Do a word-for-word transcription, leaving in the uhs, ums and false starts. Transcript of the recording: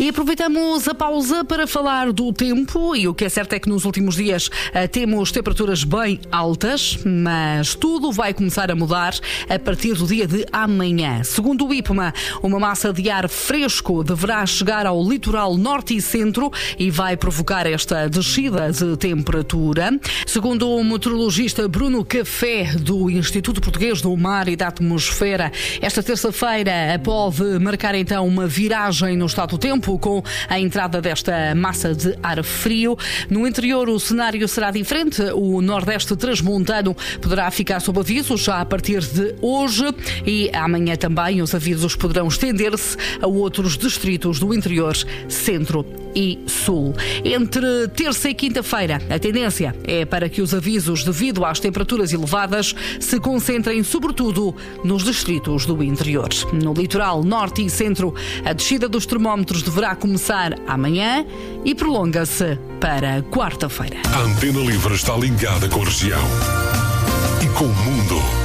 E aproveitamos a pausa para falar do tempo, e o que é certo é que nos últimos dias uh, temos temperaturas bem altas, mas tudo vai começar a mudar a partir do dia de amanhã. Segundo o IPMA, uma massa de ar fresco deverá chegar ao litoral norte e centro e vai provocar esta descida de temperatura. Segundo o meteorologista Bruno Café, do Instituto Português do Mar e da Atmosfera, esta terça-feira pode marcar então uma viragem no estado do tempo, com a entrada desta massa de ar frio. No interior o cenário será diferente. O nordeste transmontano poderá ficar sob aviso já a partir de hoje, e amanhã também os avisos poderão estender-se a outros distritos do interior, centro e sul. Entre terça e quinta-feira, a tendência é para que os avisos, devido às temperaturas elevadas, se concentrem sobretudo nos distritos do interior. No litoral norte e centro, a descida dos termómetros deverá começar amanhã e prolonga-se para quarta-feira. A Antena Livre está ligada com a região e com o mundo.